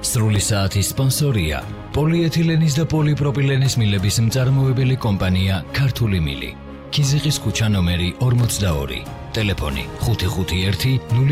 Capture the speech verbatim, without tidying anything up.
სრული საათის სპონსორია პოლიეთილენის და პოლიპროპილენის მილების მწარმოებელი კომპანია ქართული მილი. ქიზიყის ქუჩა ნომერი ორმოცდაორი. ტელეფონი ხუთი ხუთი ერთი ნული